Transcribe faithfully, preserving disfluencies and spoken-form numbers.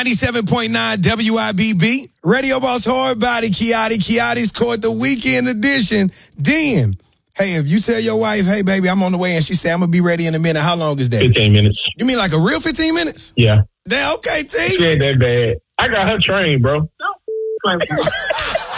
ninety-seven point nine W I B B. Radio Boss Hard Body, Kiati. Kiati's Court, the weekend edition. Den, hey, if you tell your wife, hey, baby, I'm on the way, and she say, I'm going to be ready in a minute, how long is that? fifteen minutes. You mean like a real fifteen minutes? Yeah. Damn, okay, T. She ain't that bad. I got her trained, bro.